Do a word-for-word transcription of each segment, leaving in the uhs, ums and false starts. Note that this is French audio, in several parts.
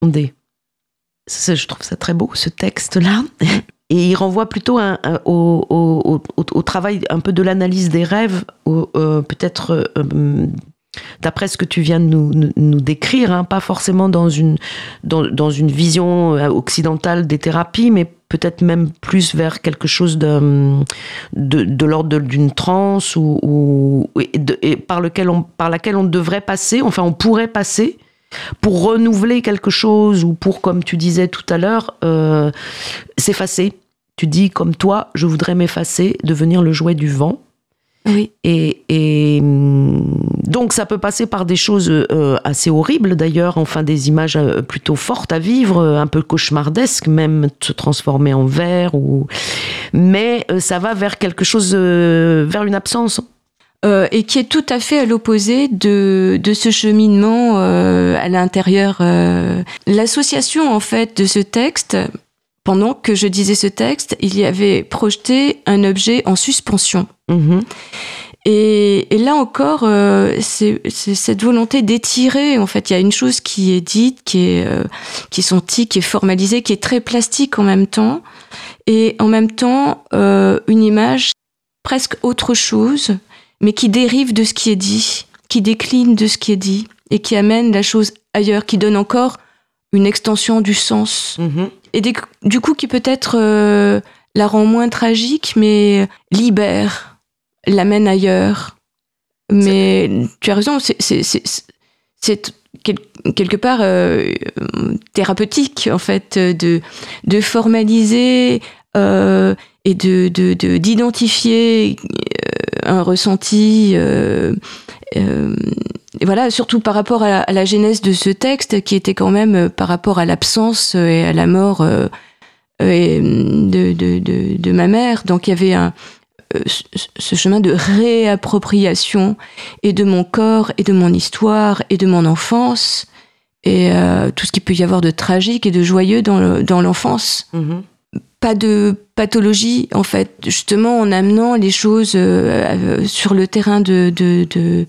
Ça, je trouve ça très beau, ce texte-là. Et il renvoie plutôt un, un, au, au, au, au travail un peu de l'analyse des rêves, au, euh, peut-être euh, d'après ce que tu viens de nous, nous, nous décrire, hein, pas forcément dans une, dans, dans une vision occidentale des thérapies, mais peut-être même plus vers quelque chose de, de, de l'ordre d'une transe ou, ou, et de, et par, lequel on, par laquelle on devrait passer, enfin on pourrait passer, pour renouveler quelque chose ou pour, comme tu disais tout à l'heure, euh, s'effacer. Tu dis, comme toi, je voudrais m'effacer, devenir le jouet du vent. Oui. Et, et donc, ça peut passer par des choses euh, assez horribles, d'ailleurs, enfin, des images plutôt fortes à vivre, un peu cauchemardesques, même se transformer en verre. Ou... Mais euh, ça va vers quelque chose, euh, vers une absence. Euh, et qui est tout à fait à l'opposé de, de ce cheminement euh, à l'intérieur. Euh. L'association, en fait, de ce texte, pendant que je disais ce texte, il y avait projeté un objet en suspension. Mmh. Et, et là encore, euh, c'est, c'est cette volonté d'étirer. En fait, il y a une chose qui est dite, qui est, euh, qui est sentie, qui est formalisée, qui est très plastique en même temps. Et en même temps, euh, une image presque autre chose, mais qui dérive de ce qui est dit, qui décline de ce qui est dit, et qui amène la chose ailleurs, qui donne encore une extension du sens. Mmh. Et des, du coup, qui peut-être euh, la rend moins tragique, mais libère, l'amène ailleurs. Mais c'est... tu as raison, c'est, c'est, c'est, c'est quel, quelque part euh, thérapeutique, en fait, de, de formaliser euh, et de, de, de, d'identifier un ressenti, euh, euh, et voilà, surtout par rapport à la, à la genèse de ce texte, qui était quand même euh, par rapport à l'absence et à la mort euh, euh, de, de, de, de ma mère. Donc il y avait un, euh, ce chemin de réappropriation et de mon corps et de mon histoire et de mon enfance et euh, tout ce qu'il peut y avoir de tragique et de joyeux dans, le, dans l'enfance. Mmh. Pas de pathologie, en fait, justement en amenant les choses euh, sur le terrain de, de, de,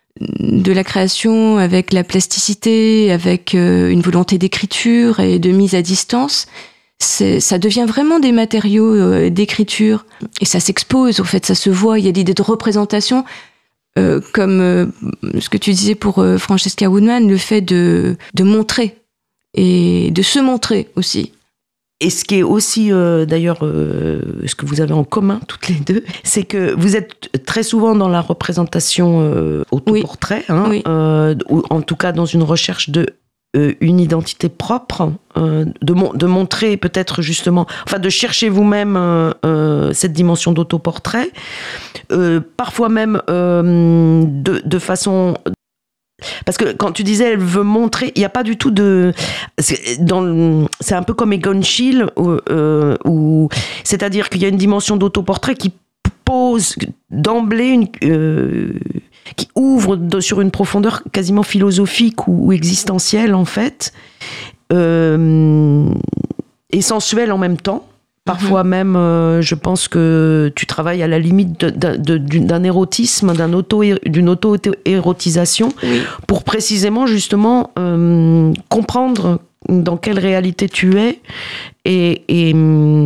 de la création, avec la plasticité, avec euh, une volonté d'écriture et de mise à distance. C'est, ça devient vraiment des matériaux euh, d'écriture. Et ça s'expose, en fait, ça se voit. Il y a l'idée de représentation, euh, comme euh, ce que tu disais pour euh, Francesca Woodman, le fait de, de montrer et de se montrer aussi. Et ce qui est aussi, euh, d'ailleurs, euh, ce que vous avez en commun, toutes les deux, c'est que vous êtes très souvent dans la représentation euh, autoportrait, oui. hein, oui. Euh, ou en tout cas dans une recherche de euh, une identité propre, euh, de, mon, de montrer peut-être justement, enfin de chercher vous-même euh, euh, cette dimension d'autoportrait, euh, parfois même euh, de, de façon... Parce que quand tu disais elle veut montrer, il n'y a pas du tout de... C'est, dans, c'est un peu comme Egon Schiele, où, euh, où, c'est-à-dire qu'il y a une dimension d'autoportrait qui pose d'emblée, une, euh, qui ouvre de, sur une profondeur quasiment philosophique ou, ou existentielle en fait, euh, et sensuelle en même temps. Parfois même, euh, je pense que tu travailles à la limite de, de, de, d'un érotisme, d'un auto, d'une auto-érotisation, oui. pour précisément, justement, euh, comprendre dans quelle réalité tu es et, et,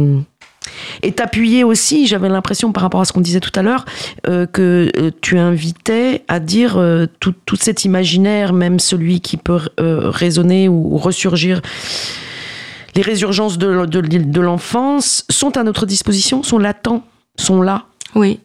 et t'appuyer aussi, j'avais l'impression par rapport à ce qu'on disait tout à l'heure, euh, que euh, tu invitais à dire euh, tout, tout cet imaginaire, même celui qui peut euh, résonner ou, ou ressurgir. Les résurgences de, de, de l'enfance sont à notre disposition, sont latents, sont là. Oui.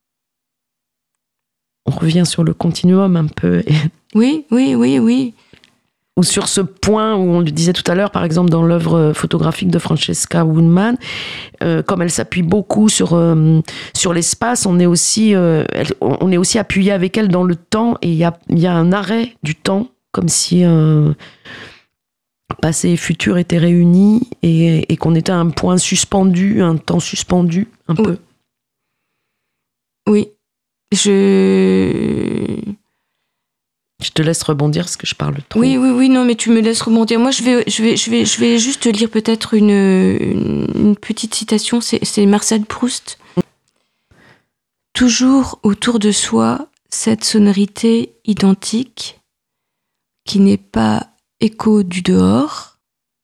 On revient sur le continuum un peu. Oui, oui, oui, oui. Ou sur ce point où on le disait tout à l'heure, par exemple dans l'œuvre photographique de Francesca Woodman, euh, comme elle s'appuie beaucoup sur, euh, sur l'espace, on est, aussi, euh, elle, on est aussi appuyé avec elle dans le temps, et il y a, y a un arrêt du temps, comme si... Euh, passé et futur étaient réunis et, et qu'on était à un point suspendu, un temps suspendu, un oui. peu. Oui. Je... Je te laisse rebondir parce que je parle trop. Oui, oui, oui, non, mais tu me laisses rebondir. Moi, je vais, je vais, je vais, je vais juste lire peut-être une, une, une petite citation. C'est, c'est Marcel Proust. Toujours autour de soi, cette sonorité identique qui n'est pas écho du dehors,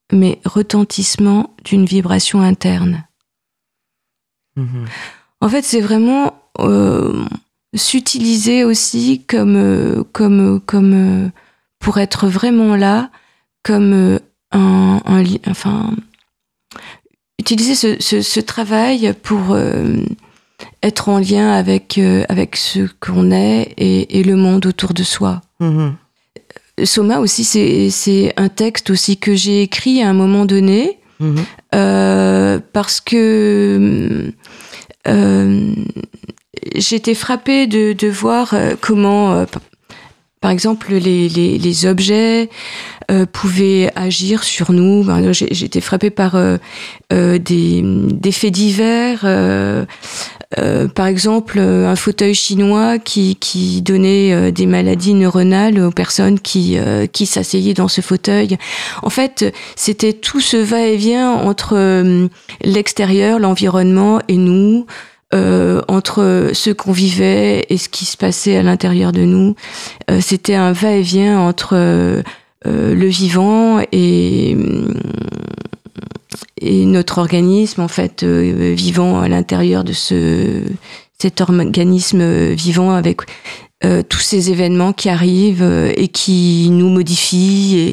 mais retentissement d'une vibration interne. Mmh. En fait, c'est vraiment euh, s'utiliser aussi comme, euh, comme, comme euh, pour être vraiment là, comme euh, un, un, enfin, utiliser ce, ce, ce travail pour euh, être en lien avec, euh, avec ce qu'on est et, et le monde autour de soi. Mmh. Soma aussi, c'est, c'est un texte aussi que j'ai écrit à un moment donné, mmh. euh, parce que euh, j'étais frappée de, de voir comment, euh, par exemple, les, les, les objets euh, pouvaient agir sur nous. Ben, j'ai, j'étais frappée par euh, euh, des, des faits divers. Euh, Euh, par exemple, un fauteuil chinois qui, qui donnait euh, des maladies neuronales aux personnes qui, euh, qui s'asseyaient dans ce fauteuil. En fait, c'était tout ce va-et-vient entre euh, l'extérieur, l'environnement et nous, euh, entre ce qu'on vivait et ce qui se passait à l'intérieur de nous. Euh, c'était un va-et-vient entre euh, le vivant et... et notre organisme, en fait, euh, vivant à l'intérieur de ce, cet organisme vivant avec euh, tous ces événements qui arrivent euh, et qui nous modifient et,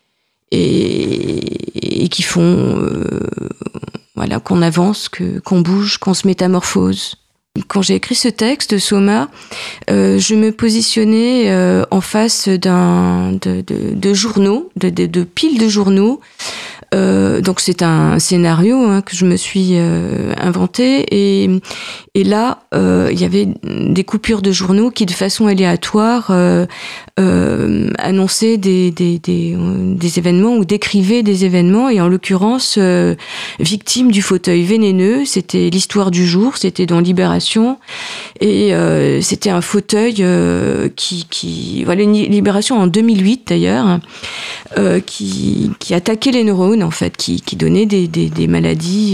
et, et qui font euh, voilà, qu'on avance, que, qu'on bouge, qu'on se métamorphose. Quand j'ai écrit ce texte, Soma, euh, je me positionnais euh, en face d'un, de, de, de journaux, de, de, de piles de journaux. Euh, donc c'est un scénario hein, que je me suis euh, inventé et, et là euh, il y avait des coupures de journaux qui de façon aléatoire euh, euh, annonçaient des, des, des, des événements ou décrivaient des événements et en l'occurrence euh, victime du fauteuil vénéneux, c'était l'histoire du jour, c'était dans Libération et euh, c'était un fauteuil euh, qui, qui voilà une Libération en deux mille huit d'ailleurs euh, qui, qui attaquait les neurones en fait, qui, qui donnait des, des, des maladies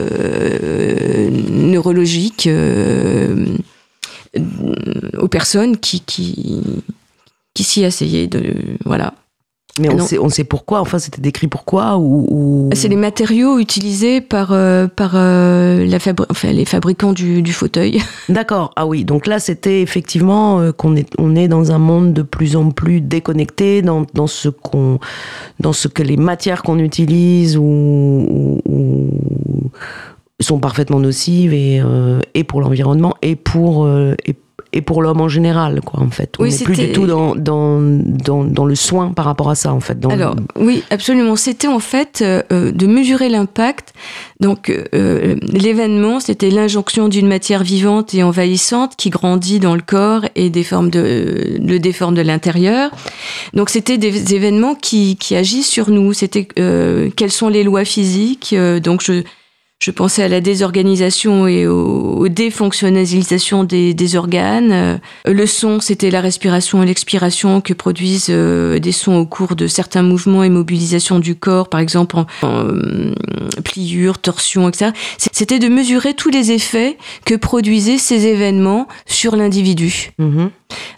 euh, neurologiques euh, aux personnes qui, qui, qui s'y asseyaient. De, voilà. Mais on sait, on sait pourquoi, enfin c'était décrit pourquoi ou, ou... C'est les matériaux utilisés par, euh, par euh, la fabri- enfin, les fabricants du, du fauteuil. D'accord, ah oui, donc là c'était effectivement euh, qu'on est, on est dans un monde de plus en plus déconnecté, dans, dans, ce, qu'on, dans ce que les matières qu'on utilise ou, ou, ou sont parfaitement nocives et, euh, et pour l'environnement et pour... Euh, et et pour l'homme en général, quoi, en fait. On n'est oui, plus du tout dans, dans, dans, dans le soin par rapport à ça, en fait. Dans Alors, le... oui, absolument. C'était, en fait, euh, de mesurer l'impact. Donc, euh, l'événement, c'était l'injonction d'une matière vivante et envahissante qui grandit dans le corps et déforme de, le déforme de l'intérieur. Donc, c'était des événements qui, qui agissent sur nous. C'était euh, quelles sont les lois physiques. Euh, donc, je... Je pensais à la désorganisation et au, aux défonctionnalisations des, des organes. Euh, le son, c'était la respiration et l'expiration que produisent euh, des sons au cours de certains mouvements et mobilisations du corps, par exemple en, en euh, pliure, torsion, et cetera. C'était de mesurer tous les effets que produisaient ces événements sur l'individu. Mmh.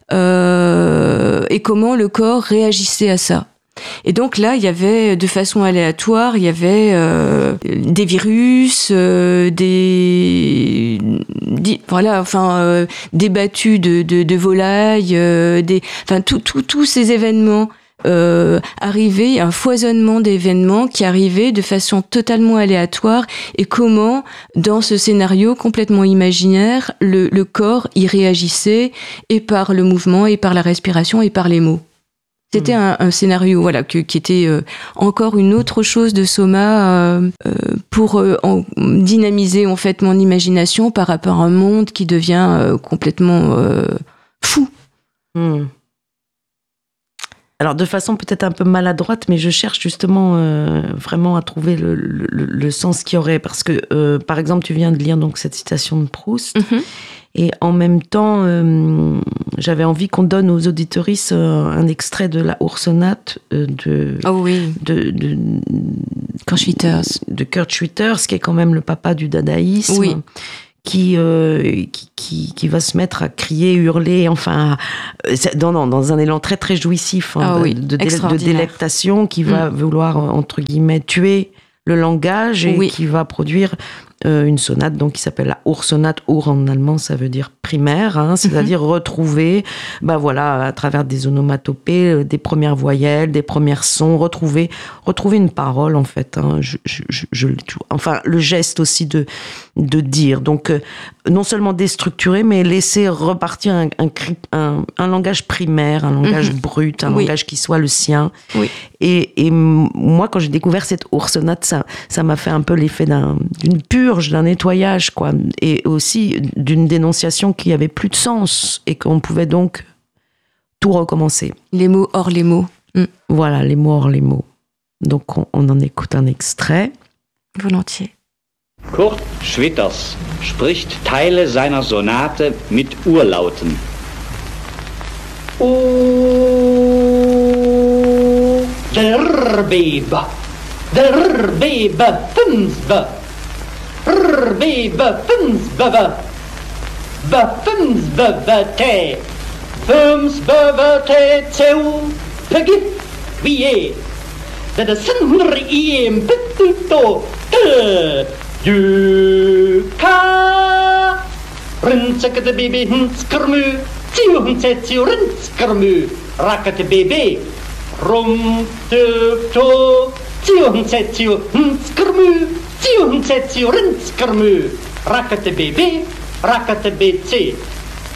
Euh, et comment le corps réagissait à ça. Et donc là, il y avait de façon aléatoire, il y avait euh, des virus, euh, des, des voilà, enfin euh, des battues de, de, de volailles, euh, des, enfin tous tout, tous ces événements euh, arrivaient, un foisonnement d'événements qui arrivaient de façon totalement aléatoire. Et comment, dans ce scénario complètement imaginaire, le, le corps y réagissait et par le mouvement, et par la respiration, et par les mots. C'était un, un scénario, voilà, que, qui était euh, encore une autre chose de Soma euh, euh, pour euh, en, dynamiser en fait mon imagination par rapport à un monde qui devient euh, complètement euh, fou. Mmh. Alors de façon peut-être un peu maladroite, mais je cherche justement euh, vraiment à trouver le, le, le sens qu'il y aurait, parce que euh, par exemple tu viens de lire donc cette citation de Proust. Mmh. Et en même temps, euh, j'avais envie qu'on donne aux auditoristes euh, un extrait de la Oursonnate euh, de, oh oui. de, de, Kurt Schwitters. de Kurt Schwitters, qui est quand même le papa du dadaïsme, oui. qui, euh, qui, qui, qui va se mettre à crier, hurler, enfin, dans, dans, dans un élan très, très jouissif, hein, ah, de, oui, de, de délectation, qui va mm. vouloir, entre guillemets, tuer le langage et oui. qui va produire euh, une sonate donc, qui s'appelle la Ursonate. Ur en allemand, ça veut dire primaire, hein, c'est-à-dire mm-hmm. retrouver, bah voilà, à travers des onomatopées, euh, des premières voyelles, des premiers sons, retrouver, retrouver une parole en fait. Hein, je, je, je, je, enfin, le geste aussi de, de dire. Donc, euh, non seulement déstructurer, mais laisser repartir un, un, un, un langage primaire, un langage mm-hmm. brut, un oui. langage qui soit le sien. Oui. Et, et moi, quand j'ai découvert cette Ursonate, ça, ça m'a fait un peu l'effet d'un, d'une purge, d'un nettoyage, quoi. Et aussi d'une dénonciation qui avait plus de sens et qu'on pouvait donc tout recommencer. Les mots hors les mots. Mm. Voilà, les mots hors les mots. Donc, on, on en écoute un extrait. Volontiers. Kurt Schwitters spricht Teile seiner Sonate mit Urlauten. O der Bebe, der Bebe, Fünfbe, der Bebe, Fünfbe, Be, Fünfbe, Te, Fünfbe, Te, Zeu, Pegif, Wie, der Sindri im Pittuto, Te, Juka, Rintzeke de Bebe, Hinskermu, Tiu, Hinsetio, Rintzkermu, Rakete Bebe, Rum, Tufto, Tiu, Hinsetio, Hinskermu, Tiu, Hinsetio, Rintzkermu, Rakete Bebe, Rakete B C.